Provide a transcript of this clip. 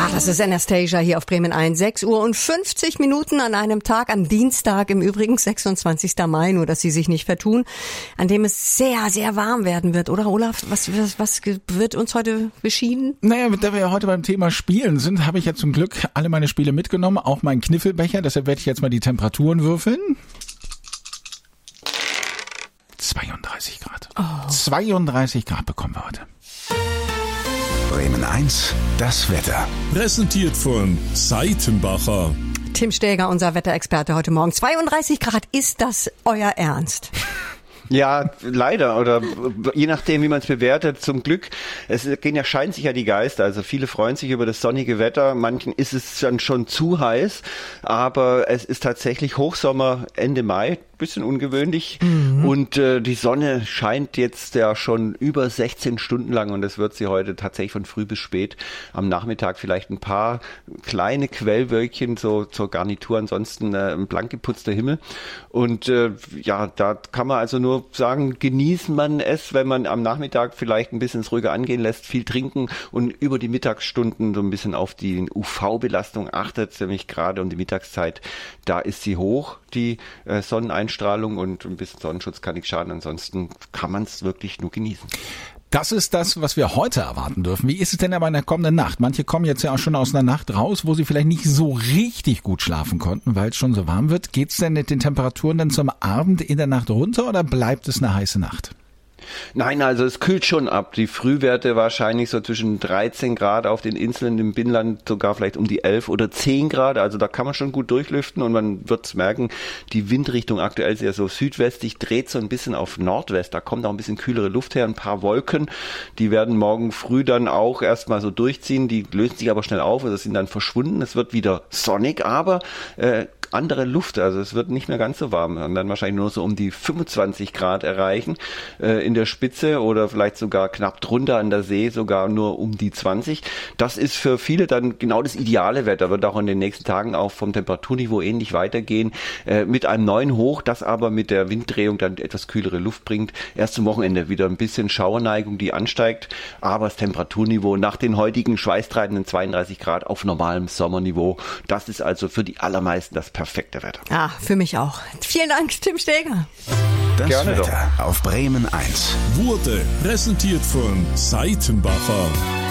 Ja, das ist Anastasia hier auf Bremen 1. 6 Uhr und 50 Minuten an einem Tag, am Dienstag, im Übrigen 26. Mai, nur dass Sie sich nicht vertun, an dem es sehr, sehr warm werden wird. Oder Olaf, was wird uns heute beschieden? Naja, da wir ja heute beim Thema Spielen sind, habe ich ja zum Glück alle meine Spiele mitgenommen, auch meinen Kniffelbecher. Deshalb werde ich jetzt mal die Temperaturen würfeln. 32 Grad. Oh. 32 Grad bekommen wir heute. Bremen 1, das Wetter. Präsentiert von Seitenbacher. Tim Stäger, unser Wetterexperte heute Morgen. 32 Grad, ist das euer Ernst? Ja, leider, oder je nachdem, wie man es bewertet, zum Glück. Scheint sich ja die Geister, also viele freuen sich über das sonnige Wetter, manchen ist es dann schon zu heiß, aber es ist tatsächlich Hochsommer Ende Mai, bisschen ungewöhnlich und die Sonne scheint jetzt ja schon über 16 Stunden lang und das wird sie heute tatsächlich von früh bis spät. Am Nachmittag vielleicht ein paar kleine Quellwölkchen so zur Garnitur, ansonsten ein blank geputzter Himmel und ja, da kann man also nur sagen, genießt man es, wenn man am Nachmittag vielleicht ein bisschen es ruhiger angehen lässt, viel trinken und über die Mittagsstunden so ein bisschen auf die UV-Belastung achtet, nämlich gerade um die Mittagszeit, da ist sie hoch, die Sonneneinstrahlung und ein bisschen Sonnenschutz kann nicht schaden, ansonsten kann man es wirklich nur genießen. Das ist das, was wir heute erwarten dürfen. Wie ist es denn aber in der kommenden Nacht? Manche kommen jetzt ja auch schon aus einer Nacht raus, wo sie vielleicht nicht so richtig gut schlafen konnten, weil es schon so warm wird. Geht's denn mit den Temperaturen dann zum Abend in der Nacht runter oder bleibt es eine heiße Nacht? Nein, also es kühlt schon ab. Die Frühwerte wahrscheinlich so zwischen 13 Grad auf den Inseln, im Binnenland sogar vielleicht um die 11 oder 10 Grad. Also da kann man schon gut durchlüften und man wird es merken, die Windrichtung aktuell ist ja so südwestlich, dreht so ein bisschen auf Nordwest. Da kommt auch ein bisschen kühlere Luft her, ein paar Wolken. Die werden morgen früh dann auch erstmal so durchziehen. Die lösen sich aber schnell auf, also sind dann verschwunden. Es wird wieder sonnig, aber andere Luft, also es wird nicht mehr ganz so warm und dann wahrscheinlich nur so um die 25 Grad erreichen in der Spitze oder vielleicht sogar knapp drunter an der See, sogar nur um die 20. Das ist für viele dann genau das ideale Wetter, wird auch in den nächsten Tagen auch vom Temperaturniveau ähnlich weitergehen, mit einem neuen Hoch, das aber mit der Winddrehung dann etwas kühlere Luft bringt. Erst zum Wochenende wieder ein bisschen Schauerneigung, die ansteigt, aber das Temperaturniveau nach den heutigen schweißtreibenden 32 Grad auf normalem Sommerniveau, das ist also für die allermeisten das perfekte Wetter. Ja, für mich auch. Vielen Dank, Tim Stäger. Das Gerne Wetter auf Bremen 1. Wurde präsentiert von Seitenbacher.